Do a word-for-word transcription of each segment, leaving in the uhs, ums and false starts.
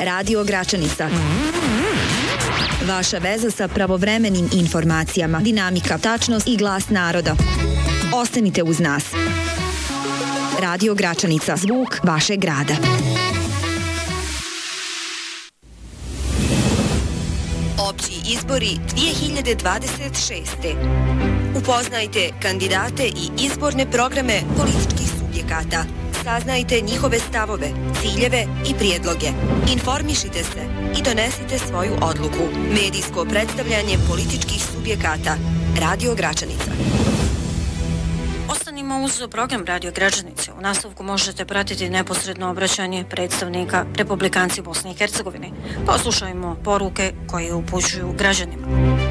Radio Gračanica. Vaša veza sa pravovremenim informacijama, dinamika, tačnost i glas naroda. Ostanite uz nas. Radio Gračanica, zvuk vašeg grada. Opći izbori dvije hiljade dvadeset šeste. Upoznajte kandidate i izborne programe političkih subjekata. Saznajte njihove stavove, ciljeve i prijedloge. Informišite se i donesite svoju odluku. Medijsko predstavljanje političkih subjekata. Radio Gračanica. Ostanimo uz program Radio Gračanice. U nastavku možete pratiti neposredno obraćanje predstavnika Republikanci Bosne i Hercegovine. Poslušajmo poruke koje upućuju građanima.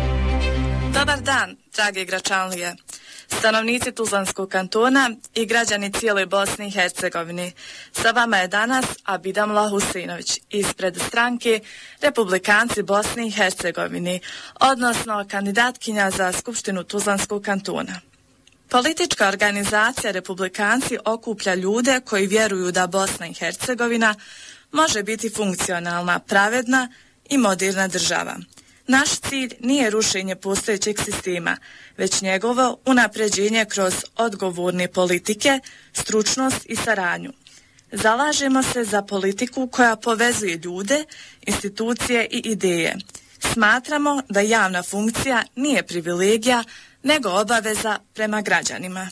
Dobar dan, drage Gračanlije, stanovnici Tuzlanskog kantona i građani cijele Bosne i Hercegovine. Sa vama je danas Abidamla Husinović ispred stranke Republikanci Bosne i Hercegovine, odnosno kandidatkinja za Skupštinu Tuzlanskog kantona. Politička organizacija Republikanci okuplja ljude koji vjeruju da Bosna i Hercegovina može biti funkcionalna, pravedna i moderna država. Naš cilj nije rušenje postojećeg sistema, već njegovo unapređenje kroz odgovorne politike, stručnost i saradnju. Zalažemo se za politiku koja povezuje ljude, institucije i ideje. Smatramo da javna funkcija nije privilegija, nego obaveza prema građanima.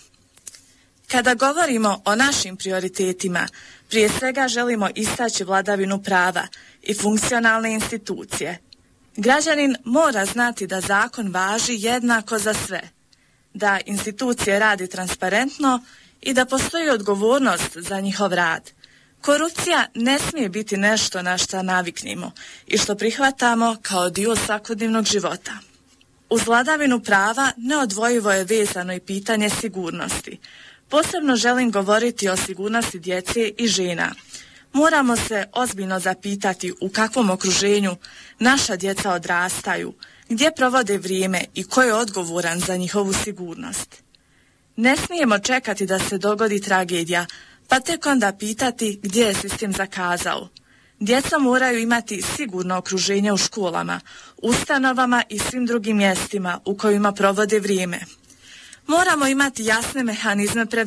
Kada govorimo o našim prioritetima, prije svega želimo istaći vladavinu prava i funkcionalne institucije. Građanin mora znati da zakon važi jednako za sve, da institucije radi transparentno i da postoji odgovornost za njihov rad. Korupcija ne smije biti nešto na što naviknemo i što prihvatamo kao dio svakodnevnog života. Uz vladavinu prava neodvojivo je vezano i pitanje sigurnosti. Posebno želim govoriti o sigurnosti djece i žena. Moramo se ozbiljno zapitati u kakvom okruženju naša djeca odrastaju, gdje provode vrijeme i ko je odgovoran za njihovu sigurnost. Ne smijemo čekati da se dogodi tragedija, pa tek onda pitati gdje je sistem zakazao. Djeca moraju imati sigurno okruženje u školama, ustanovama i svim drugim mjestima u kojima provode vrijeme. Moramo imati jasne mehanizme prevencije.